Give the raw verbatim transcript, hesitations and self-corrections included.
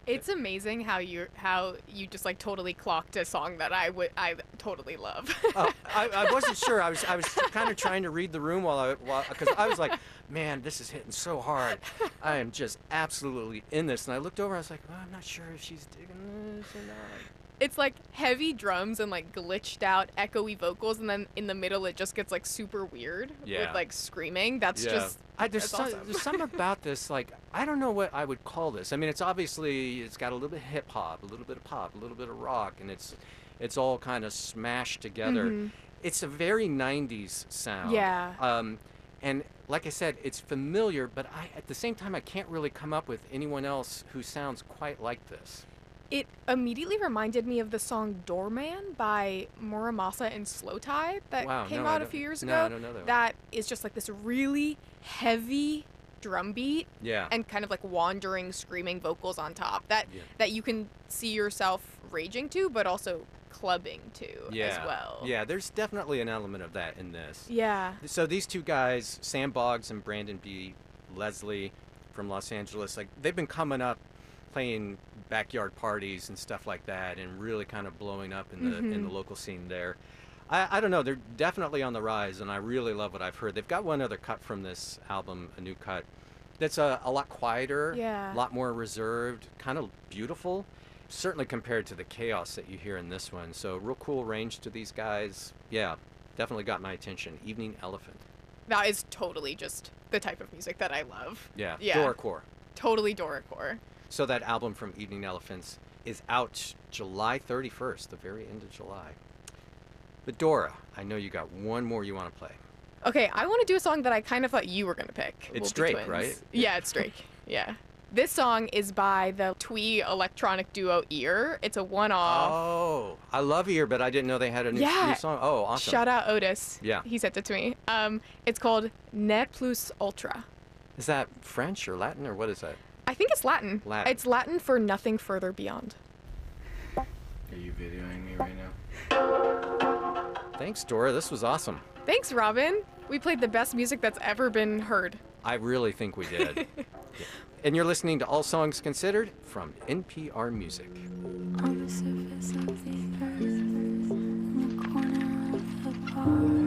It's amazing how you how you just like totally clocked a song that I would I totally love. Oh, I, I wasn't sure. I was I was kind of trying to read the room while I while because I was like, man, this is hitting so hard. I am just absolutely in this. And I looked over. I was like, well, I'm not sure if she's digging this or not. It's like heavy drums and like glitched out echoey vocals, and then in the middle it just gets like super weird Yeah. with like screaming. That's Yeah. just I, there's, that's some, awesome. there's something about this, like, I don't know what I would call this. I mean, it's obviously, it's got a little bit of hip hop, a little bit of pop, a little bit of rock, and it's it's all kind of smashed together. Mhm. It's a very nineties sound. Yeah. Um, and like I said, it's familiar, but I at the same time, I can't really come up with anyone else who sounds quite like this. It immediately reminded me of the song Doorman by Muramasa and Slow Tide that Wow, came no, I out a don't- few years no, ago. I don't know that one. That is just like this really heavy drum beat Yeah. and kind of like wandering screaming vocals on top that Yeah. that you can see yourself raging to but also clubbing to yeah. as well. Yeah, there's definitely an element of that in this. Yeah. So these two guys, Sam Boggs and Brandon B. Leslie from Los Angeles, like they've been coming up playing backyard parties and stuff like that and really kind of blowing up in the in Mhm. the local scene there. I, I don't know, they're definitely on the rise and I really love what I've heard. They've got one other cut from this album, a new cut, that's a, a lot quieter, Yeah. a lot more reserved, kind of beautiful, certainly compared to the chaos that you hear in this one. So real cool range to these guys. Yeah, definitely got my attention. Evening Elephant. That is totally just the type of music that I love. Yeah, Yeah. Doracore. Totally Doracore. So that album from Evening Elephants is out July thirty-first, the very end of July. But Dora, I know you got one more you want to play. Okay, I want to do a song that I kind of thought you were going to pick. It's We'll Be Drake, Twins. right? Yeah, it's Drake. Yeah. This song is by the Twee electronic duo Ear. It's a one-off. Oh, I love Ear, but I didn't know they had a new, Yeah. new song. Oh, awesome. Shout out Otis. Yeah. He sent it to me. Um, it's called Ne Plus Ultra. Is that French or Latin or what is that? I think it's Latin. Latin. It's Latin for nothing further beyond. Are you videoing me right now? Thanks, Dora. This was awesome. Thanks, Robin. We played the best music that's ever been heard. I really think we did. Yeah. And you're listening to All Songs Considered from N P R Music. On the surface of the earth, in the corner of the park.